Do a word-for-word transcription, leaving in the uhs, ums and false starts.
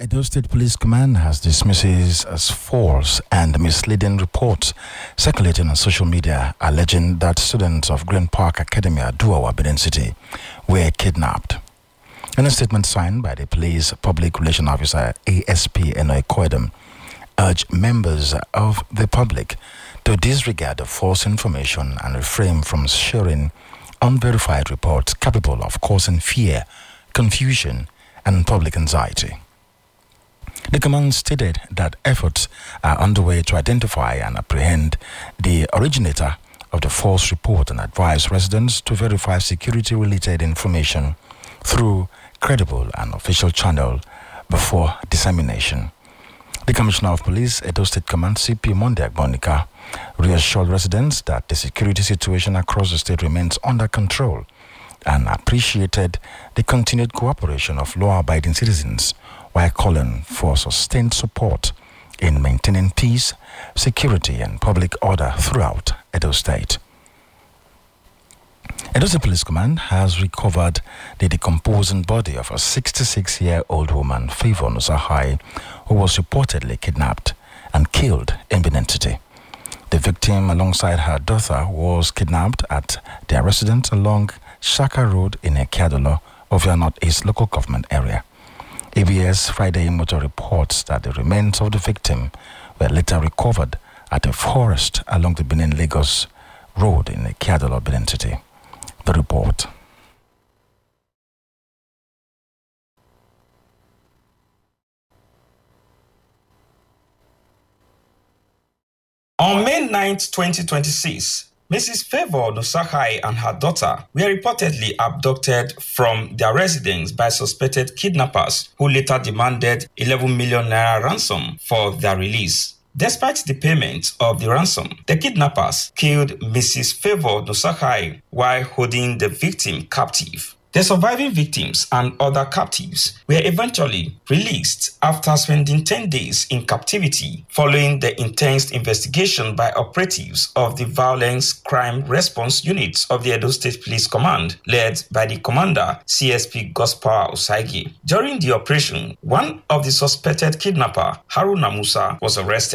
Edo State Police Command has dismissed as false and misleading reports circulating on social media alleging that students of Green Park Academy at Duawa, Benin City, were kidnapped. In a statement signed by the Police Public Relations Officer A S P Enoy Koedem, urged members of the public to disregard the false information and refrain from sharing unverified reports capable of causing fear, confusion, and public anxiety. The command stated that efforts are underway to identify and apprehend the originator of the false report and advise residents to verify security-related information through credible and official channel before dissemination. The Commissioner of Police, Edo State Command C P Monday Agbonika, reassured residents that the security situation across the state remains under control and appreciated the continued cooperation of law-abiding citizens while calling for sustained support in maintaining peace, security, and public order throughout Edo State. Edo State Police Command has recovered the decomposing body of a sixty-six-year-old woman, Favor Nusahai, who was reportedly kidnapped and killed in Benin City. The victim, alongside her daughter, was kidnapped at their residence along Shaka Road in Ekiadolo, Ovia Northeast local government area. A B S Friday Motor reports that the remains of the victim were later recovered at a forest along the Benin-Lagos Road in Ekiadolo, Benin City. The report. On May ninth, twenty twenty-six, Missus Favor Nusahai and her daughter were reportedly abducted from their residence by suspected kidnappers who later demanded eleven million naira ransom for their release. Despite the payment of the ransom, the kidnappers killed Missus Favor Nusahai while holding the victim captive. The surviving victims and other captives were eventually released after spending ten days in captivity following the intense investigation by operatives of the Violence Crime Response Unit of the Edo State Police Command, led by the commander, C S P Gospel Osaigi. During the operation, one of the suspected kidnapper, Haruna Musa, was arrested.